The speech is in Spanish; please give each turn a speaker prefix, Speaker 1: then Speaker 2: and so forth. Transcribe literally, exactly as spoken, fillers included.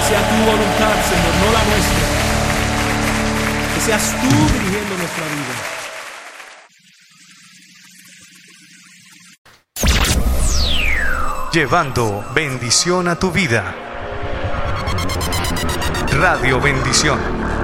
Speaker 1: que sea tu voluntad, Señor, no la nuestra. Que seas tú dirigiendo nuestra vida.
Speaker 2: Llevando bendición a tu vida. Radio Bendición.